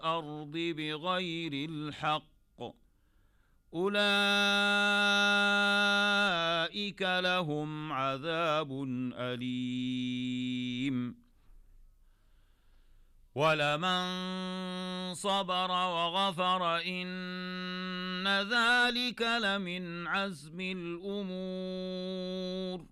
الأرض بغير الحق أولئك لهم عذاب أليم ولمن صبر وغفر إن ذلك لمن عزم الأمور